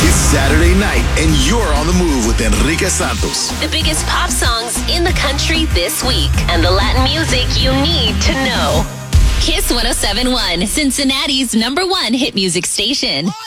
It's Saturday night, and you're on the move with Enrique Santos. The biggest pop songs in the country this week, and the Latin music you need to know. Kiss 107.1, Cincinnati's #1 hit music station.